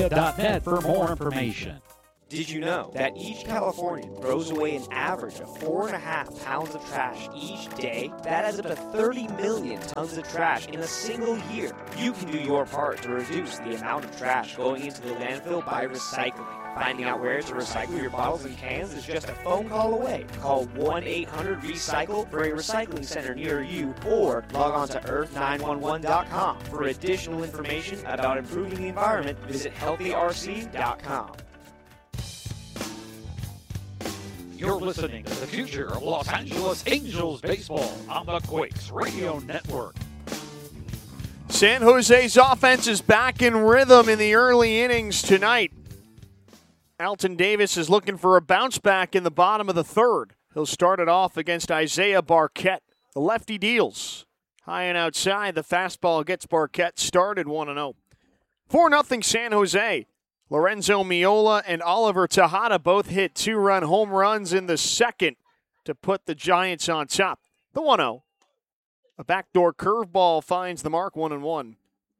California.net for more information. Did you know that each Californian throws away an average of 4.5 pounds of trash each day? That adds up to 30 million tons of trash in a single year. You can do your part to reduce the amount of trash going into the landfill by recycling. Finding out where to recycle your bottles and cans is just a phone call away. Call 1-800-RECYCLE for a recycling center near you, or log on to earth911.com. For additional information about improving the environment, visit healthyrc.com. You're listening to the future of Los Angeles Angels baseball on the Quakes Radio Network. San Jose's offense is back in rhythm in the early innings tonight. Alton Davis is looking for a bounce back in the bottom of the third. He'll start it off against Isaiah Barquette. The lefty deals. High and outside, the fastball gets Barquette started 1-0. 4-0 San Jose. Lorenzo Miola and Oliver Tejada both hit 2-run home runs in the second to put the Giants on top. The 1-0. A backdoor curveball finds the mark, 1-1.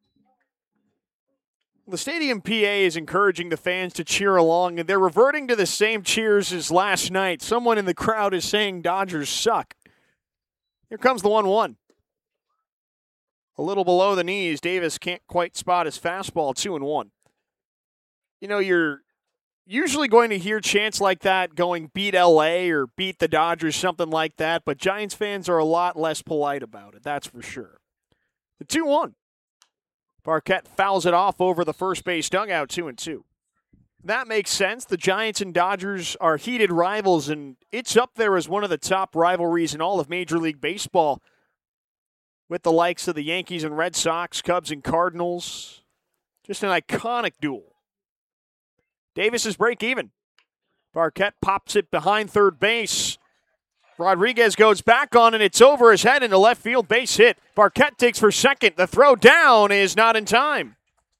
The Stadium PA is encouraging the fans to cheer along, and they're reverting to the same cheers as last night. Someone in the crowd is saying Dodgers suck. Here comes the 1-1. A little below the knees, Davis can't quite spot his fastball, 2-1. You know, you're usually going to hear chants like that going beat LA or beat the Dodgers, something like that, but Giants fans are a lot less polite about it, that's for sure. The 2-1. Barquette fouls it off over the first base dugout, 2-2. That makes sense. The Giants and Dodgers are heated rivals, and it's up there as one of the top rivalries in all of Major League Baseball with the likes of the Yankees and Red Sox, Cubs and Cardinals. Just an iconic duel. Davis is break even. Barquette pops it behind third base. Rodriguez goes back on, and it's over his head into left field, base hit. Barquette takes for second. The throw down is not in time.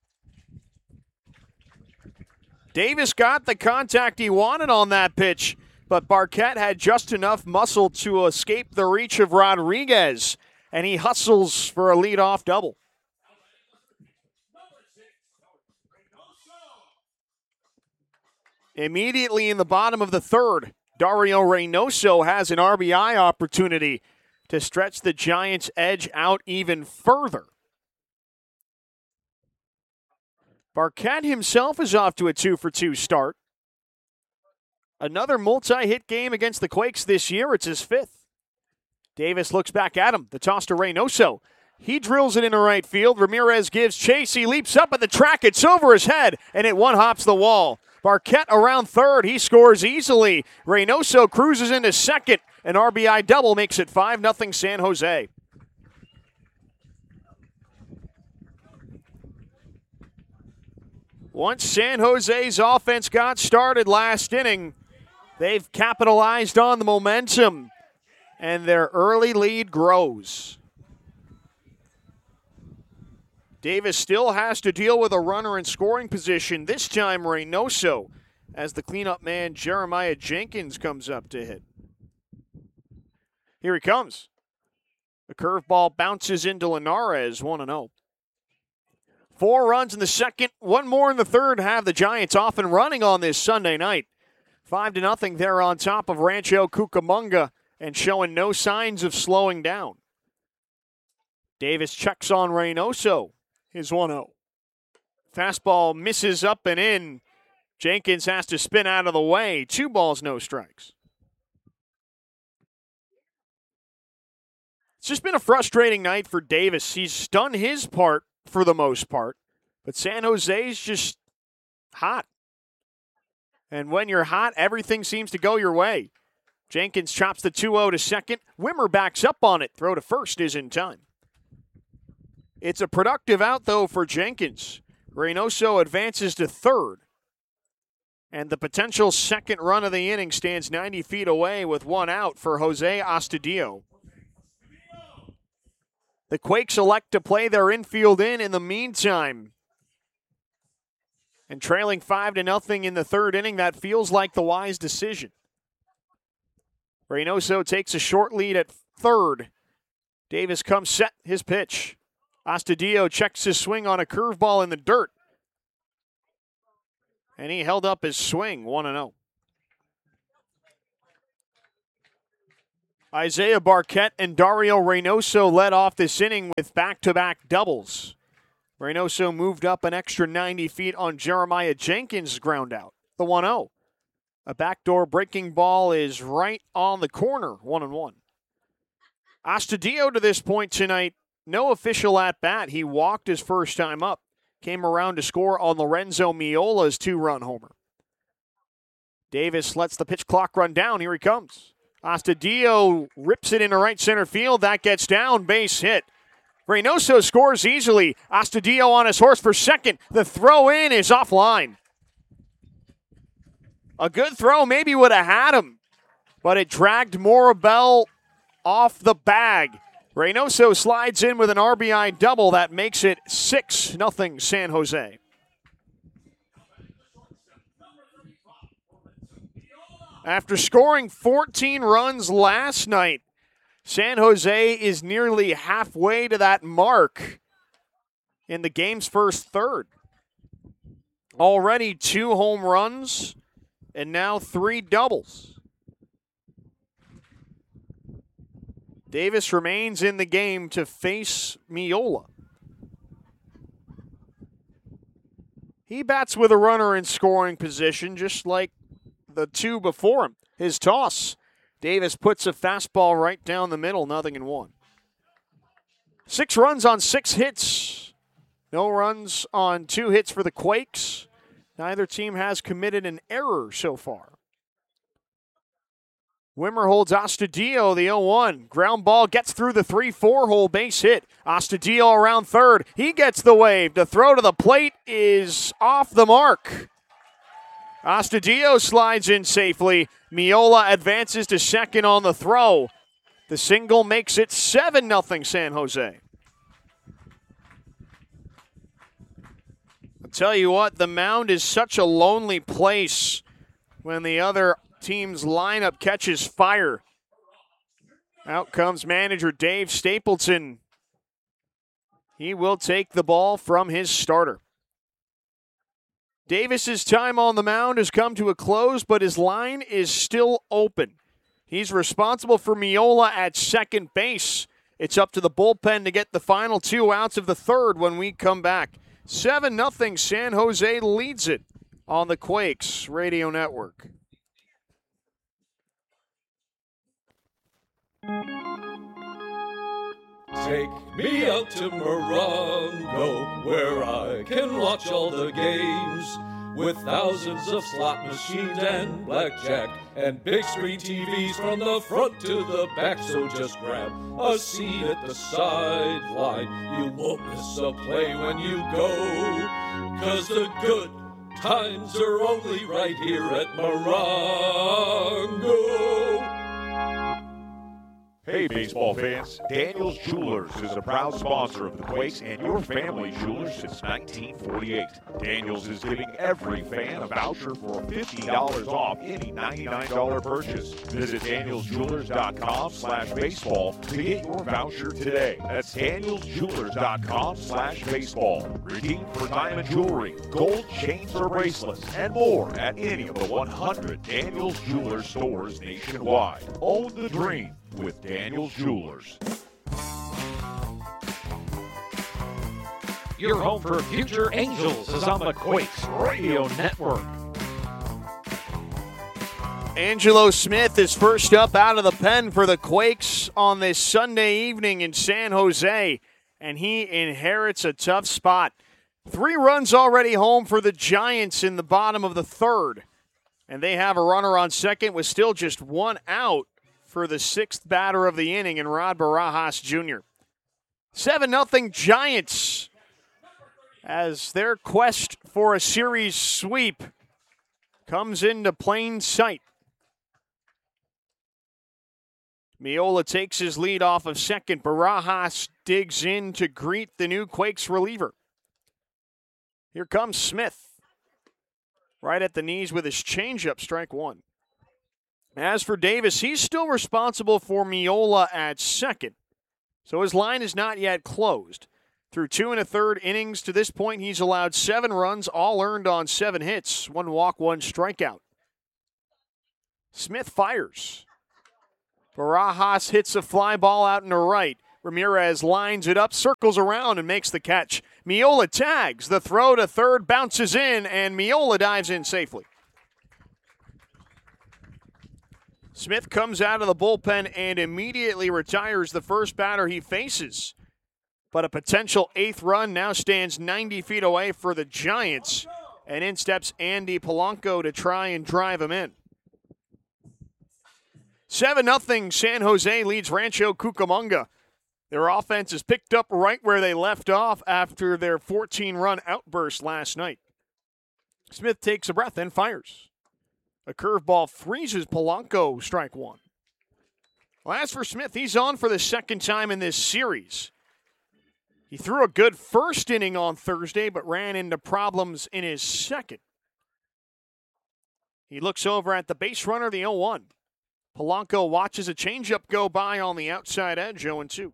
Davis got the contact he wanted on that pitch, but Barquette had just enough muscle to escape the reach of Rodriguez, and he hustles for a leadoff double. Immediately in the bottom of the third, Dario Reynoso has an RBI opportunity to stretch the Giants' edge out even further. Barquette himself is off to a 2-for-2 start. Another multi-hit game against the Quakes this year. It's his fifth. Davis looks back at him. The toss to Reynoso. He drills it into right field. Ramirez gives chase. He leaps up at the track. It's over his head, and it one-hops the wall. Barquette around third. He scores easily. Reynoso cruises into second. An RBI double makes it 5-0 San Jose. Once San Jose's offense got started last inning, they've capitalized on the momentum, and their early lead grows. Davis still has to deal with a runner in scoring position, this time Reynoso, as the cleanup man Jeremiah Jenkins comes up to hit. Here he comes. The curveball bounces into Linares, 1-0. 4 runs in the second, 1 more in the third, have the Giants off and running on this Sunday night. 5-0 they're on top of Rancho Cucamonga and showing no signs of slowing down. Davis checks on Reynoso. His 1-0. Fastball misses up and in. Jenkins has to spin out of the way. 2 balls, no strikes. It's just been a frustrating night for Davis. He's done his part for the most part, but San Jose's just hot. And when you're hot, everything seems to go your way. Jenkins chops the 2-0 to second. Wimmer backs up on it. Throw to first is in time. It's a productive out, though, for Jenkins. Reynoso advances to third. And the potential second run of the inning stands 90 feet away with 1 out for Jose Astudillo. The Quakes elect to play their infield in the meantime. And trailing 5-0 in the third inning, that feels like the wise decision. Reynoso takes a short lead at third. Davis comes set, his pitch. Astudillo checks his swing on a curveball in the dirt. And he held up his swing, 1-0. Isaiah Barquette and Dario Reynoso led off this inning with back-to-back doubles. Reynoso moved up an extra 90 feet on Jeremiah Jenkins' ground out, the 1-0. A backdoor breaking ball is right on the corner, 1-1. Astudillo to this point tonight, no official at-bat. He walked his first time up. Came around to score on Lorenzo Miola's 2-run homer. Davis lets the pitch clock run down. Here he comes. Astudillo rips it into right center field. That gets down. Base hit. Reynoso scores easily. Astudillo on his horse for second. The throw in is offline. A good throw maybe would have had him, but it dragged Morabel off the bag. Reynoso slides in with an RBI double. That makes it 6-0 San Jose. After scoring 14 runs last night, San Jose is nearly halfway to that mark in the game's first third. Already 2 home runs and now 3 doubles. Davis remains in the game to face Miola. He bats with a runner in scoring position, just like the 2 before him. His toss. Davis puts a fastball right down the middle, 0-1. 6 runs on 6 hits. No runs on 2 hits for the Quakes. Neither team has committed an error so far. Wimmer holds Astudillo, the 0-1. Ground ball gets through the 3-4 hole, base hit. Astudillo around third. He gets the wave. The throw to the plate is off the mark. Astudillo slides in safely. Miola advances to second on the throw. The single makes it 7-0 San Jose. I'll tell you what, the mound is such a lonely place when the other team's lineup catches fire. Out comes manager Dave Stapleton. He will take the ball from his starter. Davis's time on the mound has come to a close, but his line is still open. He's responsible for Miola at second base. It's up to the bullpen to get the final 2 outs of the third when we come back. 7-0 San Jose leads it on the Quakes Radio Network. Take me out to Morongo, where I can watch all the games, with thousands of slot machines and blackjack, and big screen TVs from the front to the back. So just grab a seat at the sideline. You won't miss a play when you go, 'cause the good times are only right here at Morongo. Hey, baseball fans, Daniels Jewelers is a proud sponsor of the Quakes and your family jewelers since 1948. Daniels is giving every fan a voucher for $50 off any $99 purchase. Visit danielsjewelers.com/baseball to get your voucher today. That's danielsjewelers.com/baseball. Redeem for diamond jewelry, gold chains or bracelets, and more at any of the 100 Daniels Jewelers stores nationwide. Own the dream with Daniels Jewelers. Your home for future Angels is on the Quakes Radio Network. Angelo Smith is first up out of the pen for the Quakes on this Sunday evening in San Jose, and he inherits a tough spot. 3 runs already home for the Giants in the bottom of the third, and they have a runner on second with still just 1 out for the 6th batter of the inning in Rod Barajas Jr. 7-0 Giants as their quest for a series sweep comes into plain sight. Miola takes his lead off of second. Barajas digs in to greet the new Quakes reliever. Here comes Smith. Right at the knees with his changeup, strike 1. As for Davis, he's still responsible for Miola at second, so his line is not yet closed. Through 2 1/3 innings to this point, he's allowed 7 runs, all earned on 7 hits, 1 walk, 1 strikeout. Smith fires. Barajas hits a fly ball out into right. Ramirez lines it up, circles around, and makes the catch. Miola tags. The throw to third bounces in, and Miola dives in safely. Smith comes out of the bullpen and immediately retires the first batter he faces. But a potential 8th run now stands 90 feet away for the Giants, and in steps Andy Polanco to try and drive him in. 7-0 San Jose leads Rancho Cucamonga. Their offense is picked up right where they left off after their 14-run outburst last night. Smith takes a breath and fires. A curveball freezes Polanco, strike 1. Well, as for Smith, he's on for the second time in this series. He threw a good first inning on Thursday, but ran into problems in his second. He looks over at the base runner, the 0-1. Polanco watches a changeup go by on the outside edge, 0-2.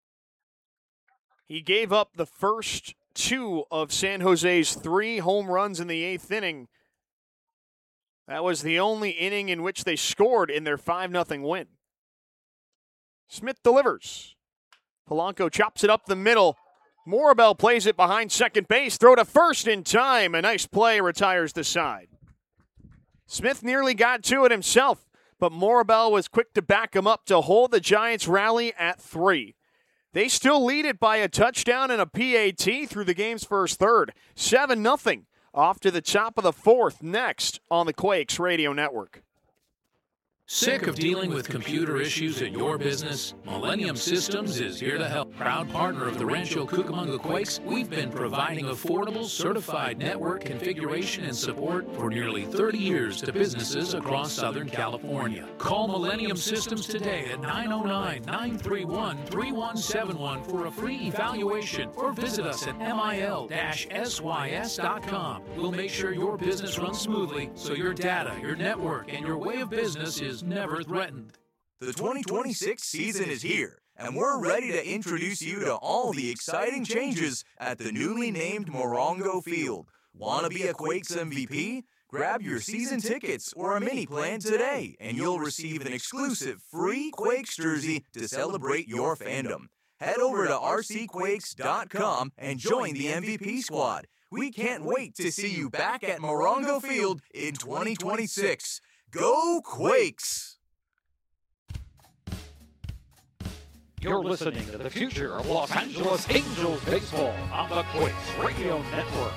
He gave up the first 2 of San Jose's 3 home runs in the 8th inning. That was the only inning in which they scored in their 5-0 win. Smith delivers. Polanco chops it up the middle. Morabel plays it behind second base. Throw to first in time. A nice play retires the side. Smith nearly got to it himself, but Morabel was quick to back him up to hold the Giants' rally at 3. They still lead it by a touchdown and a PAT through the game's first third. 7-0 off to the top of the 4th next on the Quakes Radio Network. Sick of dealing with computer issues at your business? Millennium Systems is here to help. Proud partner of the Rancho Cucamonga Quakes, we've been providing affordable, certified network configuration and support for nearly 30 years to businesses across Southern California. Call Millennium Systems today at 909-931-3171 for a free evaluation or visit us at mil-sys.com. We'll make sure your business runs smoothly so your data, your network, and your way of business is never threatened. The 2026 season is here, and we're ready to introduce you to all the exciting changes at the newly named Morongo Field. Want to be a Quakes MVP? Grab your season tickets or a mini plan today, and you'll receive an exclusive free Quakes jersey to celebrate your fandom. Head over to rcquakes.com and join the MVP squad. We can't wait to see you back at Morongo Field in 2026. Go Quakes! You're listening to the future of Los Angeles Angels baseball on the Quakes Radio Network.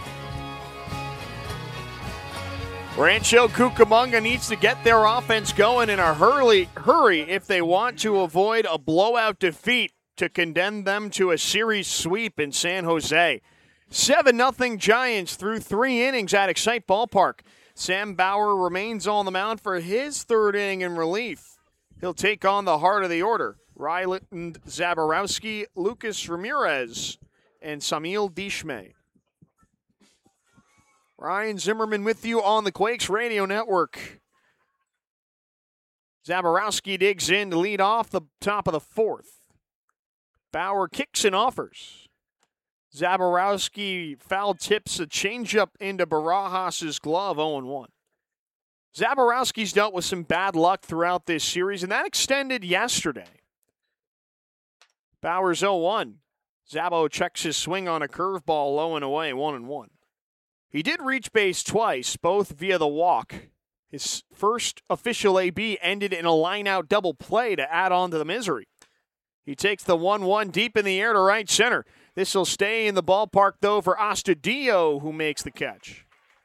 Rancho Cucamonga needs to get their offense going in a hurry if they want to avoid a blowout defeat to condemn them to a series sweep in San Jose. 7-0 Giants through 3 innings at Excite Ballpark. Sam Bauer remains on the mound for his 3rd inning in relief. He'll take on the heart of the order. Ryland Zaborowski, Lucas Ramirez, and Samil Dishme. Ryan Zimmerman with you on the Quakes Radio Network. Zaborowski digs in to lead off the top of the 4th. Bauer kicks and offers. Zaborowski foul tips a changeup into Barajas' glove, 0-1. Zaborowski's dealt with some bad luck throughout this series, and that extended yesterday. Bauer's 0-1. Zabo checks his swing on a curveball low and away, 1-1. He did reach base twice, both via the walk. His first official AB ended in a line-out double play to add on to the misery. He takes the 1-1 deep in the air to right center. This will stay in the ballpark, though, for Astudillo, who makes the catch.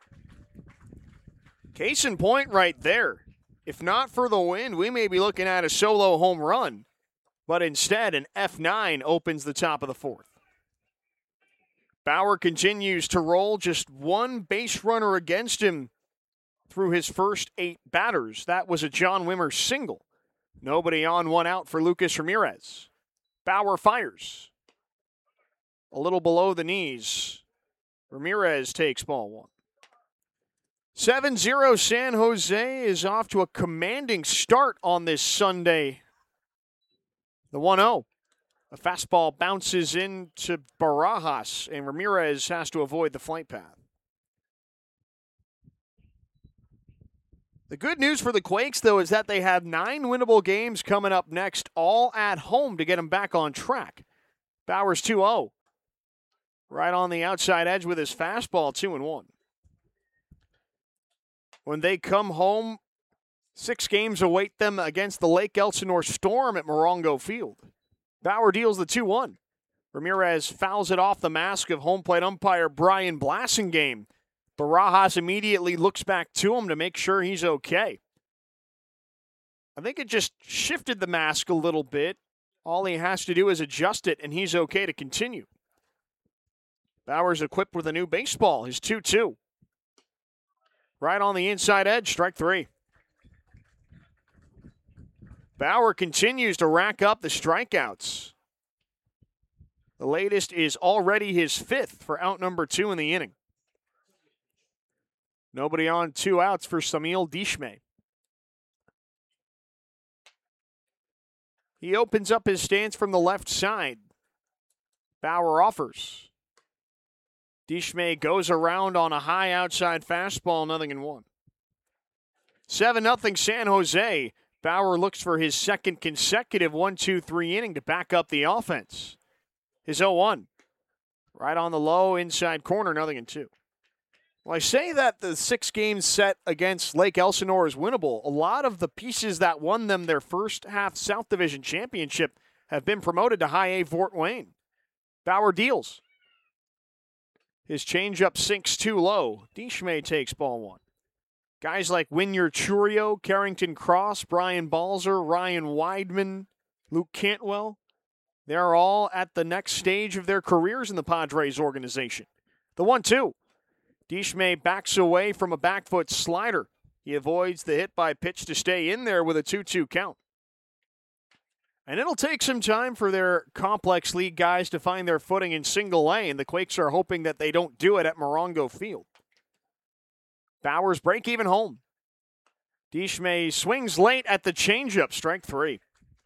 Case in point right there. If not for the wind, we may be looking at a solo home run. But instead, an F9 opens the top of the 4th. Bauer continues to roll, just 1 base runner against him through his first 8 batters. That was a John Wimmer single. Nobody on, 1 out for Lucas Ramirez. Bauer fires. A little below the knees. Ramirez takes ball 1. 7-0 San Jose is off to a commanding start on this Sunday. The 1-0. A fastball bounces into Barajas, and Ramirez has to avoid the flight path. The good news for the Quakes, though, is that they have 9 winnable games coming up next, all at home to get them back on track. Bauer's 2-0. Right on the outside edge with his fastball, 2-1. When they come home, 6 games await them against the Lake Elsinore Storm at Morongo Field. Bauer deals the 2-1. Ramirez fouls it off the mask of home plate umpire Brian Blasingame. Barajas immediately looks back to him to make sure he's okay. I think it just shifted the mask a little bit. All he has to do is adjust it, and he's okay to continue. Bauer's equipped with a new baseball, his 2-2. Right on the inside edge, strike 3. Bauer continues to rack up the strikeouts. The latest is already his 5th for out number 2 in the inning. Nobody on, 2 outs for Samil Dishme. He opens up his stance from the left side. Bauer offers. Dishme goes around on a high outside fastball, 0-1. 7-0 San Jose. Bauer looks for his second consecutive 1-2-3 inning to back up the offense. His 0-1. Right on the low inside corner, 0-2. Well, I say that the 6 games set against Lake Elsinore is winnable. A lot of the pieces that won them their first half South Division championship have been promoted to High A Fort Wayne. Bauer deals. His changeup sinks too low. Dishme takes ball 1. Guys like Wynyard Churio, Carrington Cross, Brian Balzer, Ryan Weidman, Luke Cantwell, they're all at the next stage of their careers in the Padres organization. The 1-2. Dishme backs away from a back foot slider. He avoids the hit by pitch to stay in there with a 2-2 count. And it'll take some time for their complex league guys to find their footing in single A, and the Quakes are hoping that they don't do it at Morongo Field. Bauer's break-even home. Dishme swings late at the changeup, strike 3.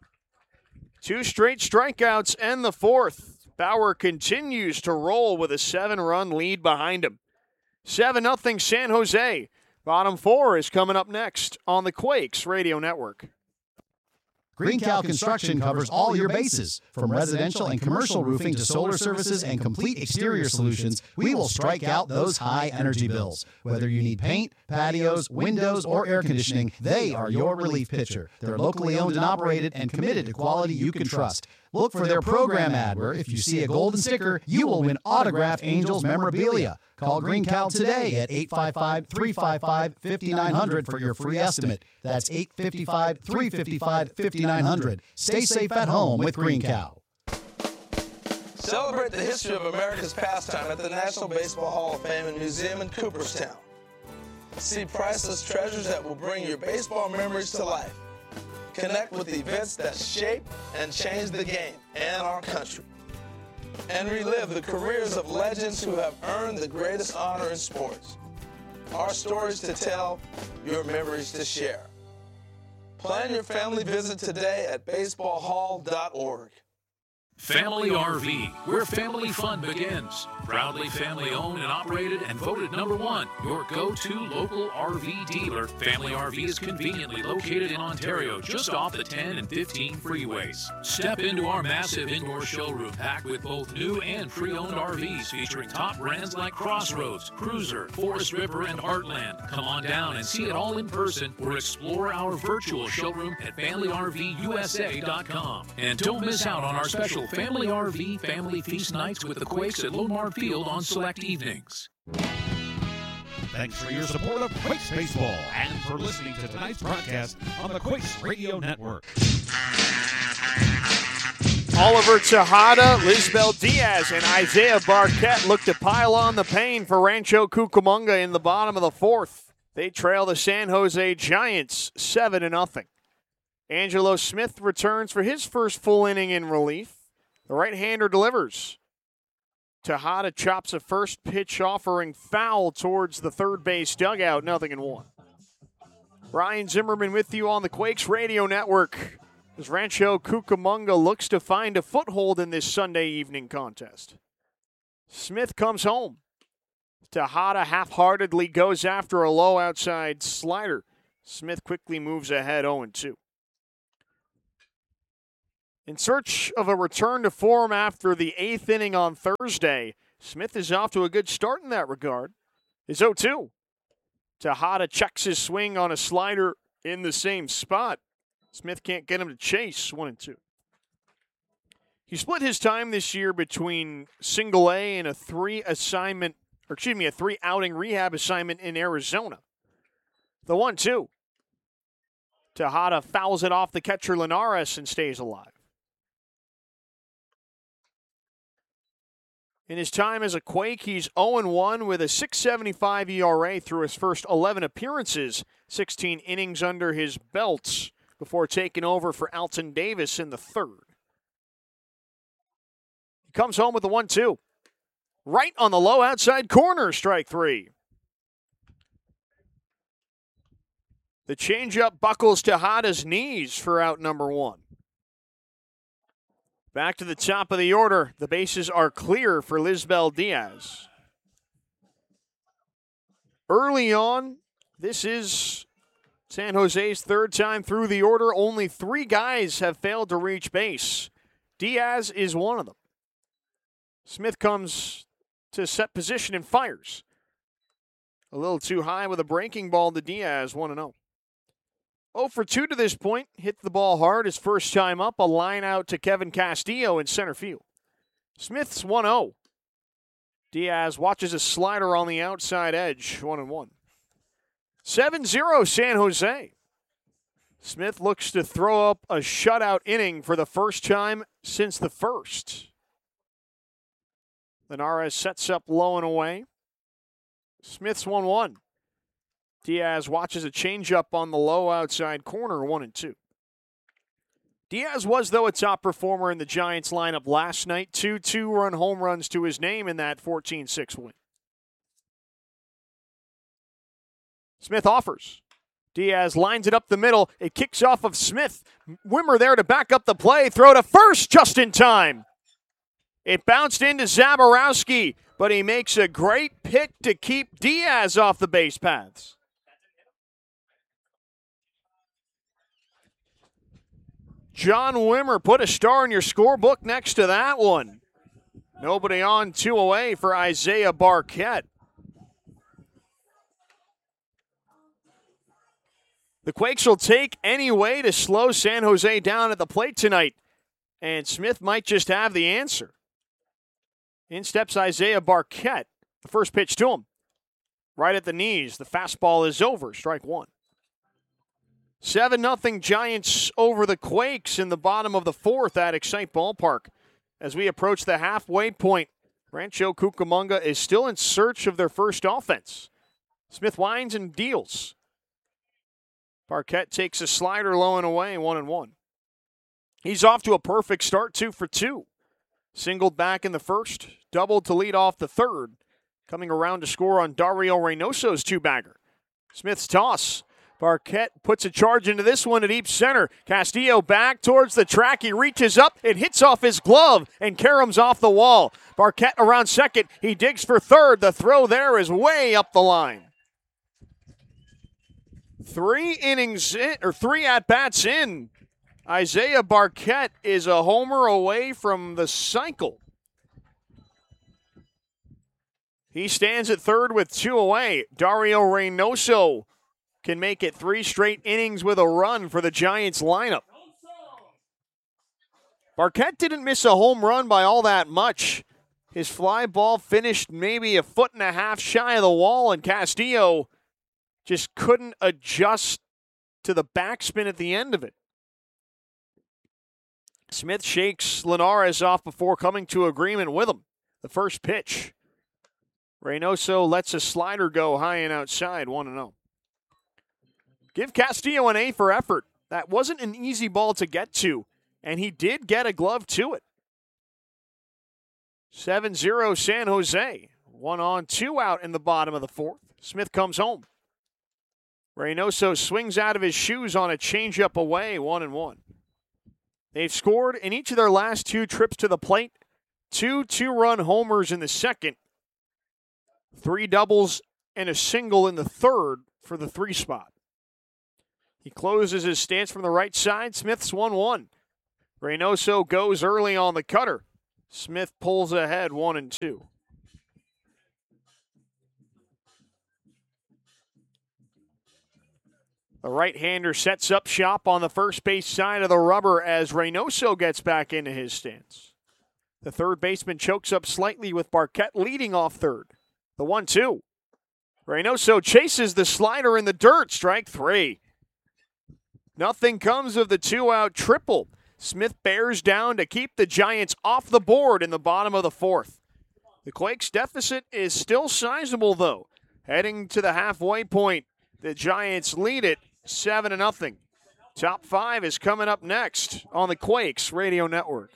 2 straight strikeouts and the 4th. Bauer continues to roll with a 7-run lead behind him. 7-0 San Jose. Bottom 4 is coming up next on the Quakes Radio Network. Green Cow Construction covers all your bases. From residential and commercial roofing to solar services and complete exterior solutions, we will strike out those high energy bills. Whether you need paint, patios, windows, or air conditioning, they are your relief pitcher. They're locally owned and operated and committed to quality you can trust. Look for their program ad where if you see a golden sticker, you will win autographed Angels memorabilia. Call Green Cow today at 855-355-5900 for your free estimate. That's 855-355-5900. Stay safe at home with Green Cow. Celebrate the history of America's pastime at the National Baseball Hall of Fame and Museum in Cooperstown. See priceless treasures that will bring your baseball memories to life. Connect with events that shape and change the game and our country. And relive the careers of legends who have earned the greatest honor in sports. Our stories to tell, your memories to share. Plan your family visit today at baseballhall.org. Family RV, where family fun begins. Proudly family owned and operated and voted #1, your go-to local RV dealer. Family RV is conveniently located in Ontario, just off the 10 and 15 freeways. Step into our massive indoor showroom packed with both new and pre-owned RVs featuring top brands like Crossroads, Cruiser, Forest River, and Heartland. Come on down and see it all in person or explore our virtual showroom at FamilyRVUSA.com. And don't miss out on our special Family RV Family Feast Nights with the Quakes at Lomar Field on select evenings. Thanks for your support of Quakes Baseball and for listening to tonight's broadcast on the Quakes Radio Network. Oliver Tejada, Lisbel Diaz, and Isaiah Barquette look to pile on the pain for Rancho Cucamonga in the bottom of the 4th. They trail the San Jose Giants 7-0. Angelo Smith returns for his first full inning in relief. The right-hander delivers. Tejada chops a first pitch offering foul towards the third base dugout, 0-1. Ryan Zimmerman with you on the Quakes Radio Network. as Rancho Cucamonga looks to find a foothold in this Sunday evening contest. Smith comes home. Tejada half-heartedly goes after a low outside slider. Smith quickly moves ahead 0-2. In search of a return to form after the 8th inning on Thursday, Smith is off to a good start in that regard. It's 0-2. Tejada checks his swing on a slider in the same spot. Smith can't get him to chase 1-2. He split his time this year between single A and a 3-outing rehab assignment in Arizona. The 1-2. Tejada fouls it off the catcher Linares and stays alive. In his time as a Quake, he's 0-1 with a 6.75 ERA through his first 11 appearances, 16 innings under his belt before taking over for Alton Davis in the third. He comes home with the 1-2. Right on the low outside corner, strike 3. The changeup buckles Tejada's knees for out number 1. Back to the top of the order. The bases are clear for Lisbel Diaz. Early on, this is San Jose's third time through the order. Only 3 guys have failed to reach base. Diaz is one of them. Smith comes to set position and fires. A little too high with a breaking ball to Diaz, 1-0. 0 for 2 to this point. Hit the ball hard his first time up. A line out to Kevin Castillo in center field. Smith's 1-0. Diaz watches a slider on the outside edge, 1-1. 7-0 San Jose. Smith looks to throw up a shutout inning for the first time since the first. Linares sets up low and away. Smith's 1-1. Diaz watches a changeup on the low outside corner, 1-2. Diaz was, though, a top performer in the Giants lineup last night. 2 two-run home runs to his name in that 14-6 win. Smith offers. Diaz lines it up the middle. It kicks off of Smith. Wimmer there to back up the play. Throw to first just in time. It bounced into Zaborowski, but he makes a great pick to keep Diaz off the base paths. John Wimmer, put a star in your scorebook next to that one. Nobody on, 2 away for Isaiah Barquette. The Quakes will take any way to slow San Jose down at the plate tonight, and Smith might just have the answer. In steps Isaiah Barquette. The first pitch to him. Right at the knees. The fastball is over. Strike 1. 7-0 Giants over the Quakes in the bottom of the 4th at Excite Ballpark. As we approach the halfway point, Rancho Cucamonga is still in search of their first offense. Smith winds and deals. Barquette takes a slider low and away, 1-1. He's off to a perfect start, 2 for 2. Singled back in the first, doubled to lead off the third. Coming around to score on Dario Reynoso's 2-bagger. Smith's toss. Barquette puts a charge into this one at deep center. Castillo back towards the track. He reaches up. It hits off his glove, and Karum's off the wall. Barquette around second. He digs for third. The throw there is way up the line. 3 innings in, or 3 at-bats in. Isaiah Barquette is a homer away from the cycle. He stands at third with 2 away. Dario Reynoso can make it 3 straight innings with a run for the Giants lineup. Barquette didn't miss a home run by all that much. His fly ball finished maybe a 1.5 feet shy of the wall, and Castillo just couldn't adjust to the backspin at the end of it. Smith shakes Linares off before coming to agreement with him. The first pitch. Reynoso lets a slider go high and outside, 1-0. Give Castillo an A for effort. That wasn't an easy ball to get to, and he did get a glove to it. 7-0 San Jose. 1 on, 2 out in the bottom of the 4th. Smith comes home. Reynoso swings out of his shoes on a changeup away, 1-1. They've scored in each of their last 2 trips to the plate, 2 2-run homers in the second, 3 doubles and a single in the third for the 3 spot. He closes his stance from the right side. Smith's 1-1. Reynoso goes early on the cutter. Smith pulls ahead 1-2. The right-hander sets up shop on the first base side of the rubber as Reynoso gets back into his stance. The third baseman chokes up slightly with Barquette leading off third. The 1-2. Reynoso chases the slider in the dirt. Strike 3. Nothing comes of the 2-out triple. Smith bears down to keep the Giants off the board in the bottom of the 4th. The Quakes' deficit is still sizable, though. Heading to the halfway point, the Giants lead it 7-0. Top 5 is coming up next on the Quakes Radio Network.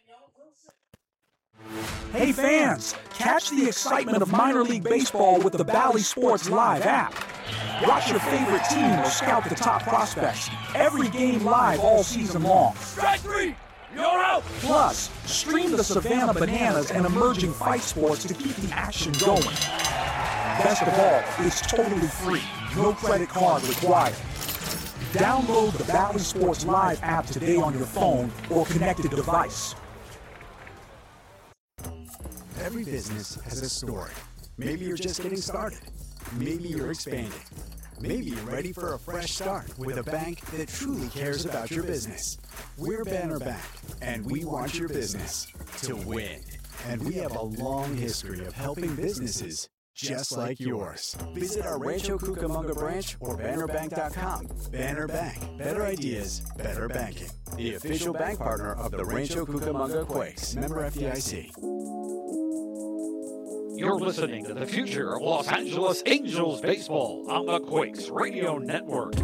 Hey fans, catch the excitement of minor league baseball with the Bally Sports Live app. Watch your favorite team or scout the top prospects. Every game live all season long. Strike 3! You're out! Plus, stream the Savannah Bananas and emerging fight sports to keep the action going. Best of all, it's totally free. No credit card required. Download the Bally Sports Live app today on your phone or connected device. Every business has a story. Maybe you're just getting started. Maybe you're expanding. Maybe you're ready for a fresh start with a bank that truly cares about your business. We're Banner Bank, and we want your business to win. And we have a long history of helping businesses just like yours. Visit our Rancho Cucamonga branch or bannerbank.com. Banner Bank. Better ideas, better banking. The official bank partner of the Rancho Cucamonga Quakes. Member FDIC. You're listening to the future of Los Angeles Angels baseball on the Quakes Radio Network.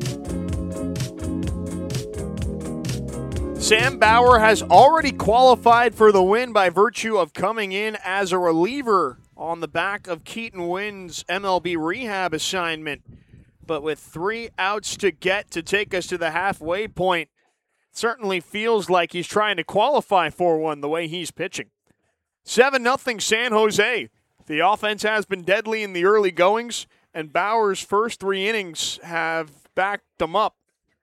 Sam Bauer has already qualified for the win by virtue of coming in as a reliever on the back of Keaton Wynn's MLB rehab assignment. But with 3 outs to get to take us to the halfway point, it certainly feels like he's trying to qualify for one the way he's pitching. 7-0 San Jose. The offense has been deadly in the early goings, and Bauer's first 3 innings have backed them up.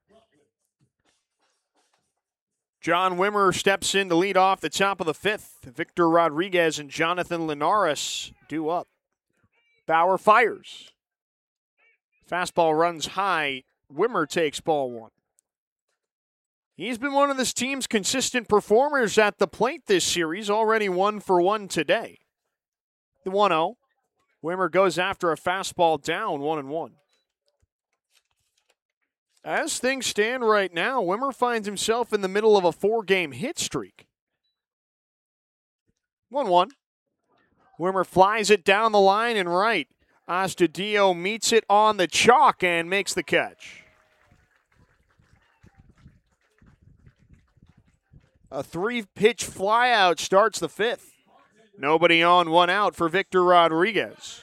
John Wimmer steps in to lead off the top of the 5th. Victor Rodriguez and Jonathan Linares due up. Bauer fires. Fastball runs high. Wimmer takes ball 1. He's been one of this team's consistent performers at the plate this series, already 1 for 1 today. The 1-0. Wimmer goes after a fastball down, 1-1. As things stand right now, Wimmer finds himself in the middle of a 4-game hit streak. 1-1. Wimmer flies it down the line and right. Astudillo meets it on the chalk and makes the catch. A 3-pitch flyout starts the 5th. Nobody on, 1 out for Victor Rodriguez.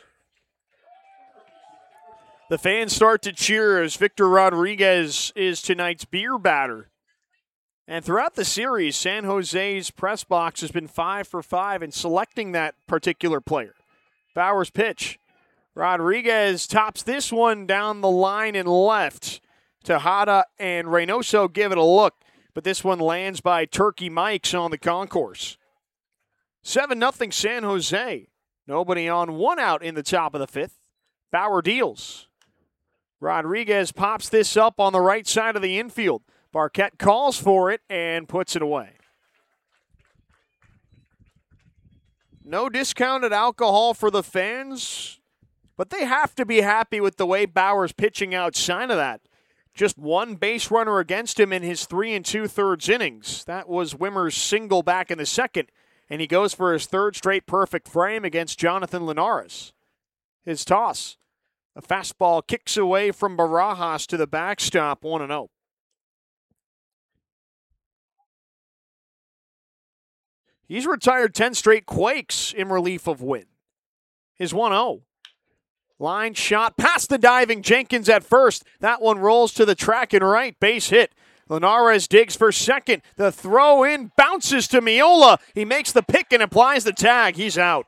The fans start to cheer as Victor Rodriguez is tonight's beer batter. And throughout the series, San Jose's press box has been 5 for 5 in selecting that particular player. Bauer's pitch. Rodriguez tops this one down the line and left. Tejada and Reynoso give it a look, but this one lands by Turkey Mikes on the concourse. 7-0 San Jose. Nobody on, 1 out in the top of the 5th. Bauer deals. Rodriguez pops this up on the right side of the infield. Barquette calls for it and puts it away. No discounted alcohol for the fans, but they have to be happy with the way Bauer's pitching outside of that. Just 1 base runner against him in his 3 2/3 innings. That was Wimmer's single back in the 2nd, and he goes for his 3rd straight perfect frame against Jonathan Linares. His toss. A fastball kicks away from Barajas to the backstop, 1-0. He's retired 10 straight Quakes in relief of Wynn. His 1-0. Line shot past the diving Jenkins at first. That one rolls to the track and right. Base hit. Linares digs for second. The throw in bounces to Miola. He makes the pick and applies the tag. He's out.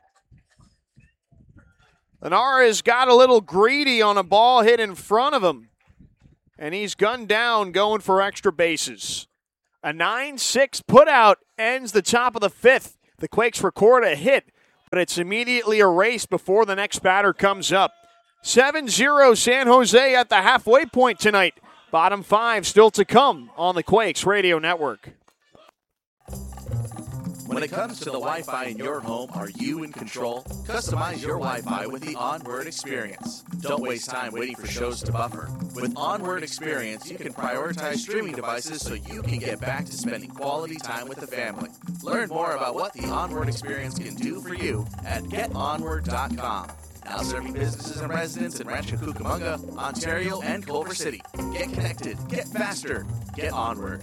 Linares got a little greedy on a ball hit in front of him. And he's gunned down going for extra bases. A 9-6 putout ends the top of the fifth. The Quakes record a hit, but it's immediately erased before the next batter comes up. 7-0 San Jose at the halfway point tonight. Bottom five still to come on the Quakes Radio Network. When it comes to the Wi-Fi in your home, are you in control? Customize your Wi-Fi with the Onward Experience. Don't waste time waiting for shows to buffer. With Onward Experience, you can prioritize streaming devices so you can get back to spending quality time with the family. Learn more about what the Onward Experience can do for you at getonward.com. Now serving businesses and residents in Rancho Cucamonga, Ontario, and Culver City. Get connected, get faster, get Onward.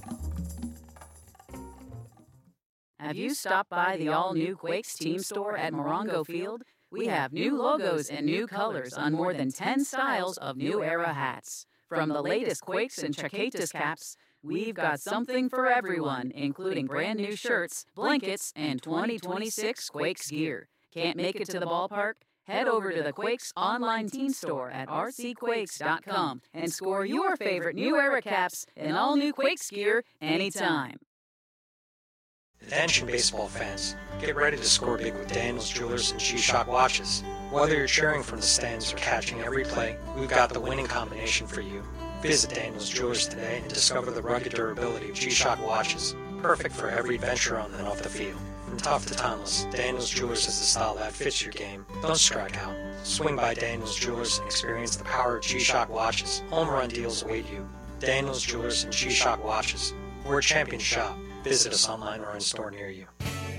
Have you stopped by the all-new Quakes team store at Morongo Field? We have new logos and new colors on more than 10 styles of new era hats. From the latest Quakes and Chaquetas caps, we've got something for everyone, including brand new shirts, blankets, and 2026 Quakes gear. Can't make it to the ballpark? Head over to the Quakes online team store at rcquakes.com and score your favorite new era caps and all new Quakes gear anytime. Attention baseball fans, get ready to score big with Daniels Jewelers and G-Shock watches. Whether you're cheering from the stands or catching every play, we've got the winning combination for you. Visit Daniels Jewelers today and discover the rugged durability of G-Shock watches, perfect for every adventure on and off the field. From tough to timeless, Daniels Jewelers is the style that fits your game. Don't strike out. Swing by Daniels Jewelers and experience the power of G-Shock watches. Home run deals await you. Daniels Jewelers and G-Shock watches. We're a champion shop. Visit us online or in store near you.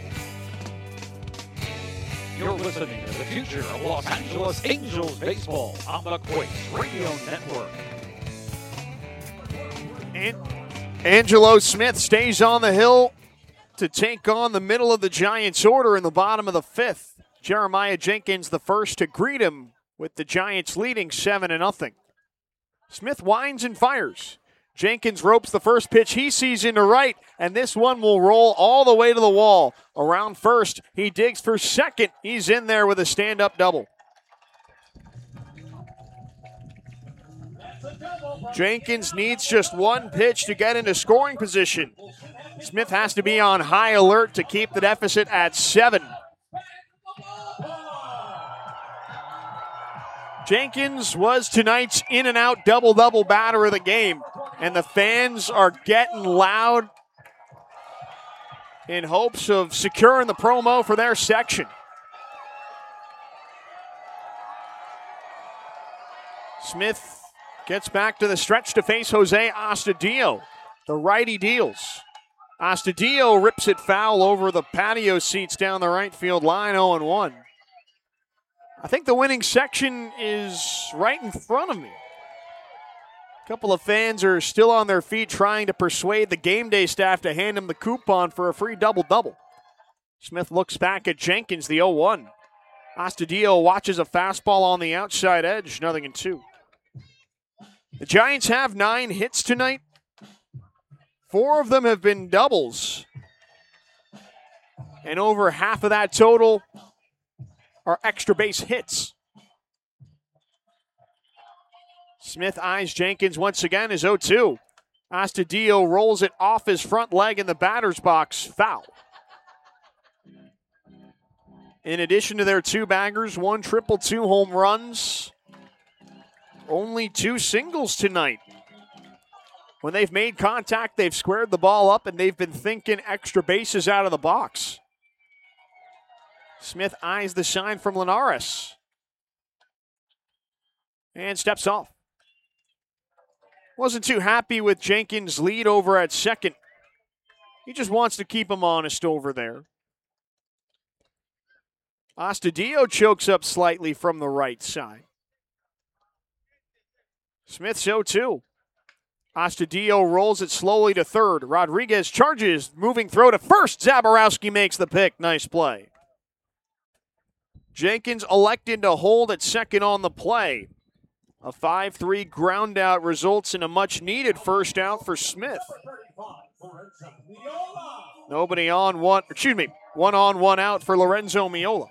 You're listening to the future of Los Angeles Angels baseball on the Quakes Radio Network. And Angelo Smith stays on the hill to take on the middle of the Giants' order in the bottom of the fifth. Jeremiah Jenkins the first to greet him with the Giants leading 7-0. Smith winds and fires. Jenkins ropes the first pitch he sees into right, and this one will roll all the way to the wall. Around first, he digs for second. He's in there with a stand-up double. Jenkins needs just one pitch to get into scoring position. Smith has to be on high alert to keep the deficit at 7. Jenkins was tonight's in-and-out double-double batter of the game, and the fans are getting loud in hopes of securing the promo for their section. Smith gets back to the stretch to face Jose Astudillo. The righty deals. Astudillo rips it foul over the patio seats down the right field line, 0-1. I think the winning section is right in front of me. A couple of fans are still on their feet trying to persuade the game day staff to hand him the coupon for a free double-double. Smith looks back at Jenkins, the 0-1. Astudillo watches a fastball on the outside edge, 0-2. The Giants have 9 hits tonight. 4 of them have been doubles. And over half of that total are extra base hits. Smith eyes Jenkins once again as 0-2. Astudillo rolls it off his front leg in the batter's box. Foul. In addition to their 2 baggers, 1 triple, 2 home runs. Only 2 singles tonight. When they've made contact, they've squared the ball up and they've been thinking extra bases out of the box. Smith eyes the sign from Linares. And steps off. Wasn't too happy with Jenkins' lead over at second. He just wants to keep him honest over there. Astudillo chokes up slightly from the right side. Smith's 0-2. Astudillo rolls it slowly to third. Rodriguez charges, moving throw to first. Zaborowski makes the pick. Nice play. Jenkins elected to hold at second on the play. A 5-3 ground out results in a much-needed first out for Smith. Nobody on, one on, one out for Lorenzo Miola.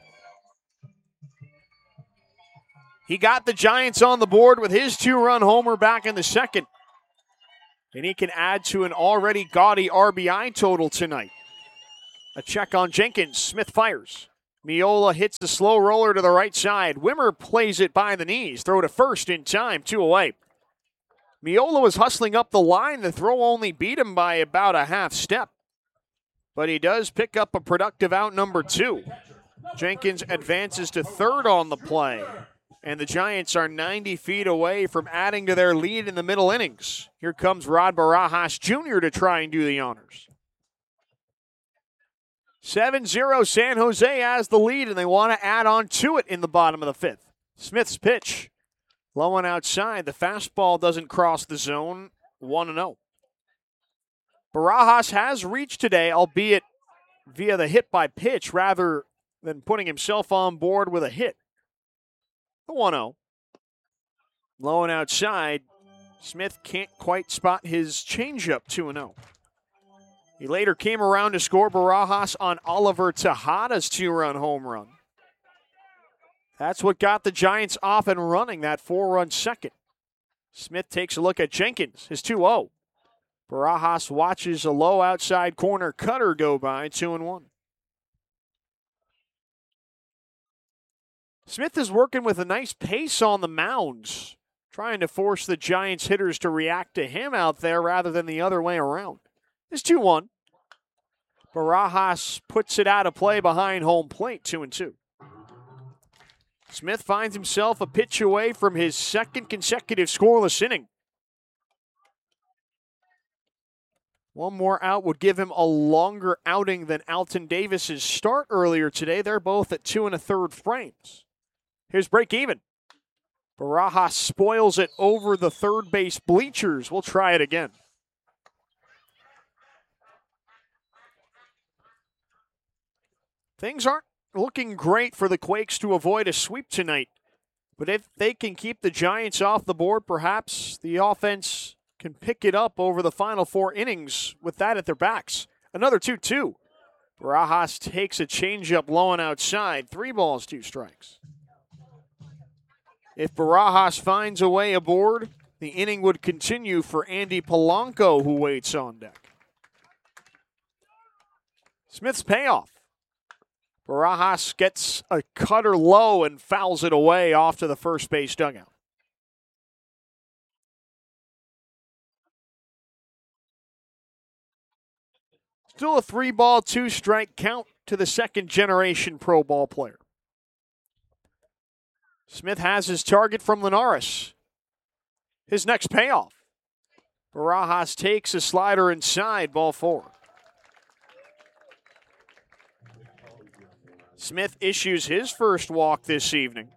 He got the Giants on the board with his 2-run homer back in the second. And he can add to an already gaudy RBI total tonight. A check on Jenkins. Smith fires. Miola hits the slow roller to the right side. Wimmer plays it by the knees. Throw to first in time, 2 away. Miola was hustling up the line. The throw only beat him by about a half step. But he does pick up a productive out number 2. Jenkins advances to third on the play. And the Giants are 90 feet away from adding to their lead in the middle innings. Here comes Rod Barajas Jr. to try and do the honors. 7-0 San Jose has the lead, and they want to add on to it in the bottom of the 5th. Smith's pitch. Low and outside. The fastball doesn't cross the zone. 1-0. Barajas has reached today, albeit via the hit by pitch rather than putting himself on board with a hit. The 1-0. Low and outside. Smith can't quite spot his changeup. 2-0. He later came around to score Barajas on Oliver Tejada's 2-run home run. That's what got the Giants off and running, that 4-run second. Smith takes a look at Jenkins, his 2-0. Barajas watches a low outside corner cutter go by, 2-1. Smith is working with a nice pace on the mound, trying to force the Giants hitters to react to him out there rather than the other way around. It's 2-1. Barajas puts it out of play behind home plate, 2-2. Smith finds himself a pitch away from his second consecutive scoreless inning. One more out would give him a longer outing than Alton Davis's start earlier today. They're both at 2 1/3 frames. Here's break even. Barajas spoils it over the third base bleachers. We'll try it again. Things aren't looking great for the Quakes to avoid a sweep tonight. But if they can keep the Giants off the board, perhaps the offense can pick it up over the final 4 innings with that at their backs. Another 2-2. Barajas takes a changeup low and outside. 3 balls, 2 strikes. If Barajas finds a way aboard, the inning would continue for Andy Polanco, who waits on deck. Smith's payoff. Barajas gets a cutter low and fouls it away off to the first base dugout. Still a 3-ball, 2-strike count to the second-generation pro ball player. Smith has his target from Linares. His next payoff. Barajas takes a slider inside, ball 4. Smith issues his first walk this evening.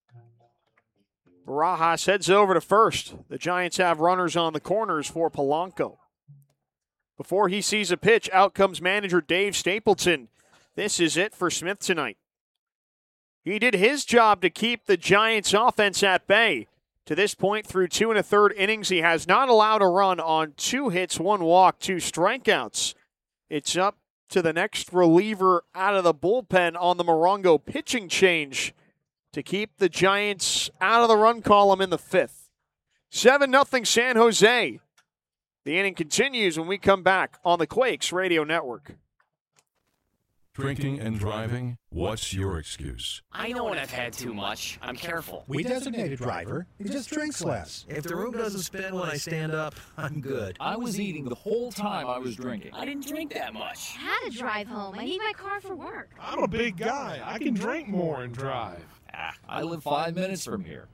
Barajas heads over to first. The Giants have runners on the corners for Polanco. Before he sees a pitch, out comes manager Dave Stapleton. This is it for Smith tonight. He did his job to keep the Giants' offense at bay. To this point, through 2 1/3 innings, he has not allowed a run on 2 hits, 1 walk, 2 strikeouts. It's up to the next reliever out of the bullpen on the Morongo pitching change to keep the Giants out of the run column in the 5th. 7-0 San Jose. The inning continues when we come back on the Quakes Radio Network. Drinking and driving? What's your excuse? I know when I've had too much. I'm careful. We designate a driver. He just drinks less. If the room doesn't spin when I stand up, I'm good. I was eating the whole time I was drinking. I didn't drink that much. I had to drive home. I need my car for work. I'm a big guy. I can drink more and drive. I live 5 minutes from here.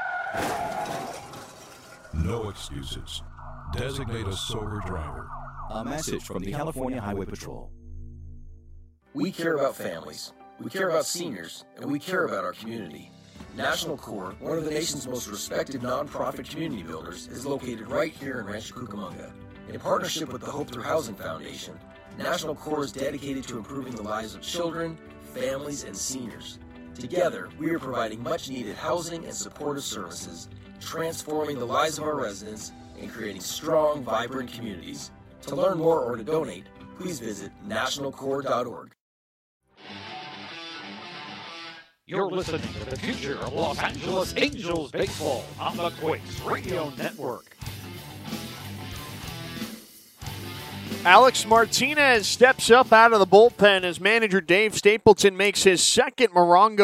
No excuses. Designate a sober driver. A message from the California Highway Patrol. We care about families, we care about seniors, and we care about our community. National Corps, one of the nation's most respected nonprofit community builders, is located right here in Rancho Cucamonga. In partnership with the Hope Through Housing Foundation, National Corps is dedicated to improving the lives of children, families, and seniors. Together, we are providing much-needed housing and supportive services, transforming the lives of our residents, and creating strong, vibrant communities. To learn more or to donate, please visit nationalcore.org. You're listening to the future of Los Angeles Angels baseball on the Quakes Radio Network. Alex Martinez steps up out of the bullpen as manager Dave Stapleton makes his second Morongo